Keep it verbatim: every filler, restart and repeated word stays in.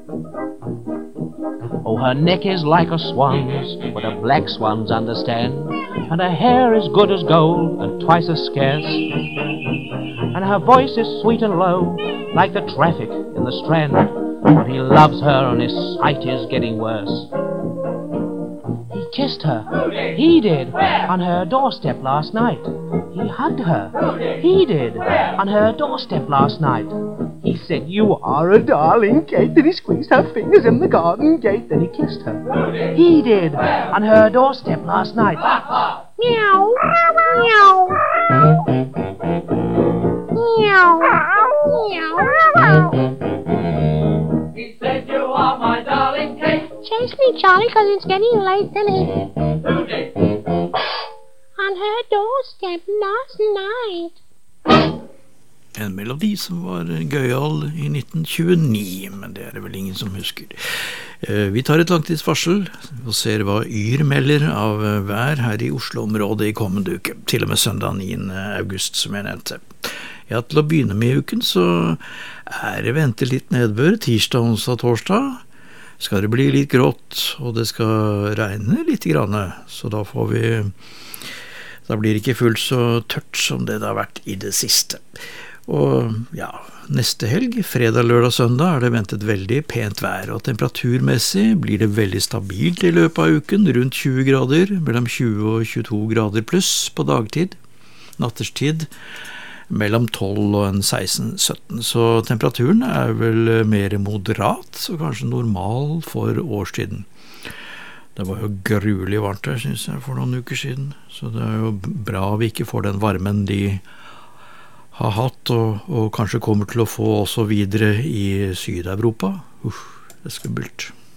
Oh, her neck is like a swan's, but the black swans understand, and her hair is good as gold and twice as scarce, and her voice is sweet and low, like the traffic in the Strand, but he loves her and his sight is getting worse. He kissed her, he did, on her doorstep last night. He hugged her, he did, on her doorstep last night. He said, "You are a darling, Kate," then he squeezed her fingers in the garden gate, then he kissed her, he did, on her doorstep last night. Meow, meow, meow, meow. He said, "You are my darling, Kate." Chase me, Charlie, 'cause it's getting late, then he... Who did? On her doorstep last night. En melodi som var gøyal i nitten tjueni, men det er det vel ingen som husker. Vi tar et langtidsvarsel og ser hva Yr melder av vær her i Oslo-området i kommende uke, til og med søndag niende august, som jeg nevnte. Ja, til å begynne med i uken så er det ventet litt nedbør, tirsdag, onsdag, torsdag. Skal det bli litt grått, og det skal regne litt grann, så da får vi... Da blir det ikke fullt så tørt som det det har vært i det siste. Og ja, neste helg, fredag, lørdag, søndag, er det ventet veldig pent vær, og temperaturmessig blir det veldig stabilt i løpet av uken, rundt tjue grader, mellom tjue og tjueto grader pluss på dagtid, natterstid, mellom tolv og en seksten sytten, så temperaturen er vel mer moderat, så kanskje normal for årstiden. Det var jo gruelig varmt der, synes jeg, for noen uker siden, så det er jo bra vi ikke får den varmen de har hatt, og, og kanskje kommer til å få også videre i Syd-Europa. Uff, det er skummelt.